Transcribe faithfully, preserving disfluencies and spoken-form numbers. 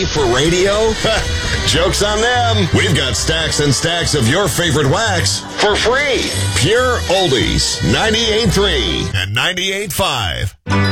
for radio? Joke's on them. We've got stacks and stacks of your favorite wax for free. Pure Oldies, ninety-eight point three and ninety-eight point five.